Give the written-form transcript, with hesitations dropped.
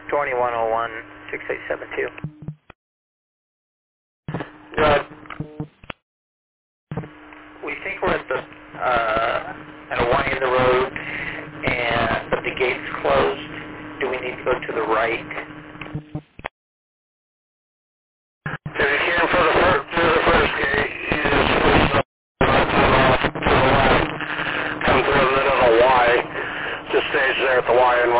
2101, 6872. Good. We think we're at at a Y in the road, but the gate's closed. Do we need to go to the right? If you came through the first gate, you just switch off to the left, come through the middle of the Y, just stays there at the Y and